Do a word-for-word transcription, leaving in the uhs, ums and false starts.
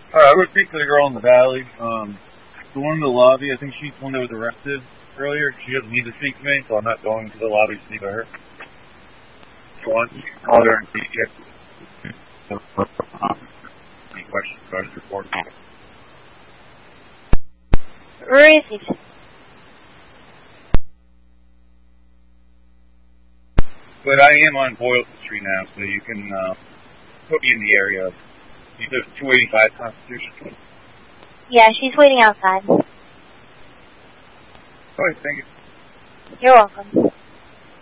Alright, I would speak to the girl in the valley. Um, the one in the lobby, I think she's the one that was arrested earlier. She doesn't need to speak to me, so I'm not going to the lobby to speak to her. Once, call her and see if any questions about his report. Received. But I am on Boylston Street now, so you can uh, put me in the area. You said two eighty-five Constitution. Yeah, she's waiting outside. Alright, thank you. You're welcome.